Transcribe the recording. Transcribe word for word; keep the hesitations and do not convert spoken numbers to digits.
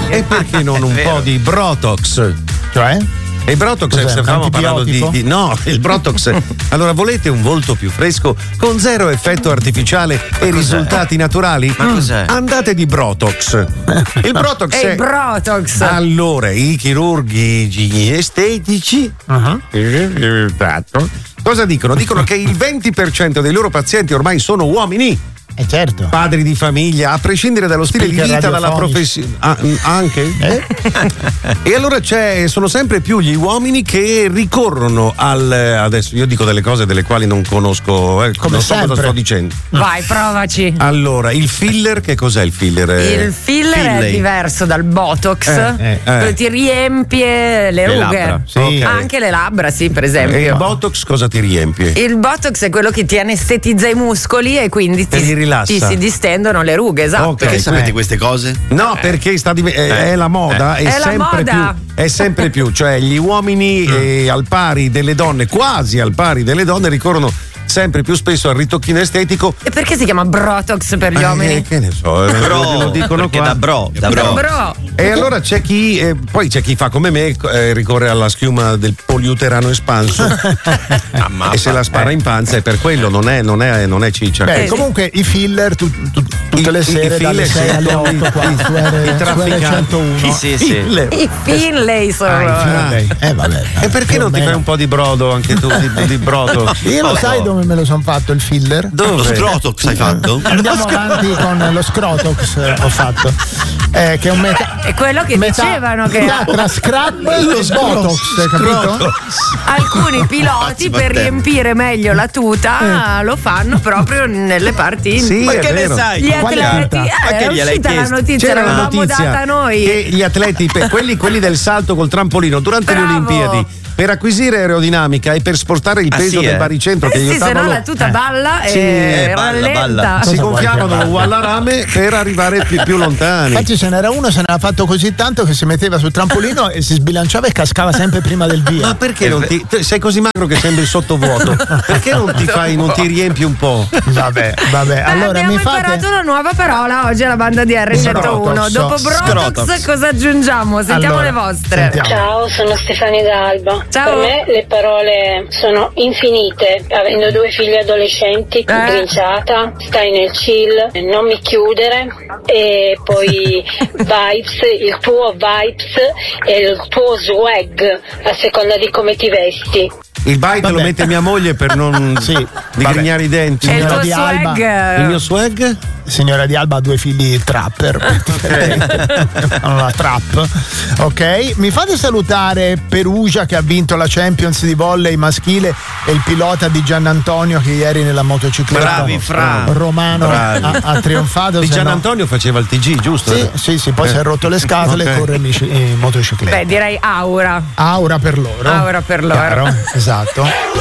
E perché non un po' di Brotox? Cioè? E il Brotox, Cos'è, stavamo parlando di, di. No, il Brotox. Allora, volete un volto più fresco con zero effetto artificiale e risultati naturali? Ma cos'è? Andate di Brotox. Il Brotox E è. il Brotox. Allora, i chirurghi estetici. Uh-huh. Esatto. Cosa dicono? Dicono che il venti per cento dei loro pazienti ormai sono uomini. Eh certo. Padri di famiglia, a prescindere dallo stile Speaker di vita, dalla radiofonici. professione. Ah, mm, anche? Eh? E allora c'è, sono sempre più gli uomini che ricorrono al. Adesso io dico delle cose delle quali non conosco, eh, Come non so sempre. cosa sto dicendo. Vai, provaci. Allora, il filler, che cos'è il filler? Il filler è Filley. diverso dal Botox, Eh, eh, eh. ti riempie le, Le rughe. labbra, sì. Ok. Anche le labbra, sì, per E esempio. il Botox cosa ti riempie? Il Botox è quello che ti anestetizza i muscoli e quindi Te ti, li rilassa. ti si distendono le rughe, esatto. Ok. Perché sapete Eh. queste cose? No, perché sta div- è, è la moda, è, È la sempre moda. più. È sempre più, cioè gli uomini eh, al pari delle donne, quasi al pari delle donne, ricorrono sempre più spesso al ritocchino estetico. E perché si chiama Brotox per gli Eh, uomini? che ne so, eh, Bro, lo dicono perché qua. da bro, da Da bro. bro. E allora c'è chi, eh, poi c'è chi fa come me, eh, ricorre alla schiuma del poliuterano espanso Mamma. e se la spara in panza, e per quello non è, non è, non è ciccia. Beh, Eh, comunque i filler tu- tu- tutte I- le i sere dalle filler, sei sì, alle i- otto qua i- su i R trafficanti. centouno. Sì, sì. Filler. I Finlay sono. Ah, i Finlay. Eh vabbè. E perché non ti fai un po' di brodo anche tu, di, di brodo? Io lo sai dove me lo sono fatto il filler? Lo Dove? scrotox hai fatto? Andiamo avanti con lo scrotox, eh, ho fatto. Eh, che è un meta- È quello che metà, dicevano che metà tra scrap e botox, hai capito? alcuni piloti per battello. riempire meglio la tuta lo fanno proprio nelle parti Sì, Ma è che ne vero. sai? Gli Quale atleti, tuta? eh, Ma che è gliel'hai uscita la chiesto? notizia, C'era la l'avevamo data notizia noi. che gli atleti, per- quelli, quelli del salto col trampolino durante Bravo. le Olimpiadi, per acquisire aerodinamica e per spostare il Ah, peso sì, del eh? baricentro che Eh gli sì, se no stavano, la tuta balla Sì, e eh, balla, rallenta. balla. si Cosa vuoi gonfiavano che uguale rame per arrivare più, più lontani. Infatti ce n'era uno, se ne era fatto così tanto che si metteva sul trampolino e si sbilanciava e cascava sempre prima del Ma via. perché non ti. tu sei così magro che sembri sottovuoto? Perché non ti fai, non ti riempi un po'? Vabbè, vabbè. Beh, Allora abbiamo mi fate imparato una nuova parola oggi alla banda di R centouno. Scrotox. Dopo Brotox Scrotox. cosa aggiungiamo? Sentiamo Allora, le vostre. sentiamo. Ciao, sono Stefania D'Alba. Ciao. Per me le parole sono infinite. Avendo due figli adolescenti, grinciata, stai nel chill, non mi chiudere, e poi vibes, il tuo vibes e il tuo swag a seconda di come ti vesti. Il bite Vabbè. lo mette mia moglie per non Sì, digrignare i denti. E il Signora tuo di Alba. swag? Il mio swag? Signora Di Alba ha due figli trapper. Fanno la trap. Ok, mi fate salutare Perugia che ha vinto la Champions di volley maschile e il pilota di Giannantonio che ieri nella motocicletta Bravi, Fra. romano Bravi. ha, ha trionfato. Di se Gian no- Antonio faceva il T G, giusto? Sì, sì, sì, poi Eh. si è rotto le scatole Ok. e corre in, bici- in motocicletta. Beh, direi aura. Aura per loro. Aura per loro. Chiaro? Esatto.